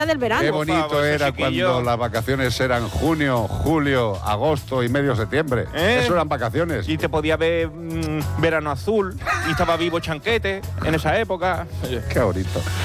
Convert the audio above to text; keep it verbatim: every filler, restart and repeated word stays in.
del verano. Qué bonito Por favor, era chiquillo. cuando las vacaciones eran junio, julio, agosto y medio septiembre. ¿Eh? Eso eran vacaciones. Y te podía ver mm, verano azul y estaba vivo Chanquete en esa época. Qué bonito.